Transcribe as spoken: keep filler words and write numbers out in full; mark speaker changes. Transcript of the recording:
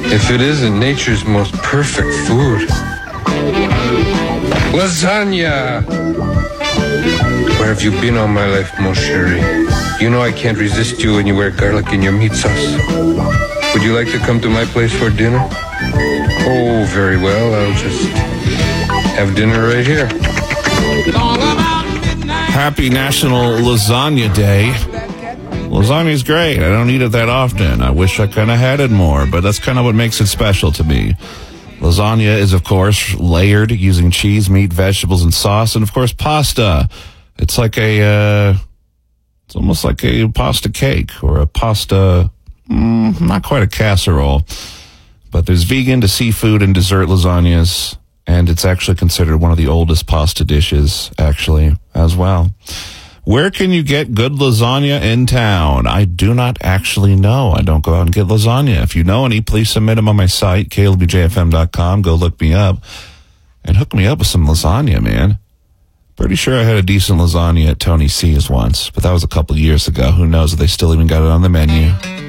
Speaker 1: If it isn't nature's most perfect food. Lasagna! Where have you been all my life, mon chéri? You know I can't resist you when you wear garlic in your meat sauce. Would you like to come to my place for dinner? Oh, very well. I'll just have dinner right here.
Speaker 2: Happy National Lasagna Day. Lasagna's great. I don't eat it that often. I wish I kind of had it more, but that's kind of what makes it special to me. Lasagna is, of course, layered using cheese, meat, vegetables, and sauce, and, of course, pasta. It's like a, uh, it's almost like a pasta cake or a pasta, mm, not quite a casserole. But there's vegan to seafood and dessert lasagnas, and it's actually considered one of the oldest pasta dishes, actually, as well. Where can you get good lasagna in town? I do not actually know. I don't go out and get lasagna. If you know any, please submit them on my site, K L B J F M dot com. Go look me up and hook me up with some lasagna, man. Pretty sure I had a decent lasagna at Tony C's once, but that was a couple years ago. Who knows if they still even got it on the menu.